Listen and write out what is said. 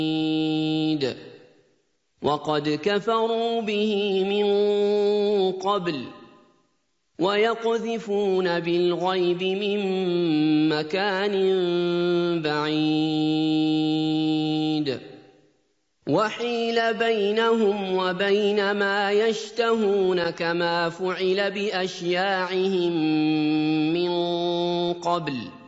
وقد كفروا به من قبل ويقذفون بالغيب من مكان بعيد وحيل بينهم وبين ما يشتهون كما فعل بأشياعهم من قبل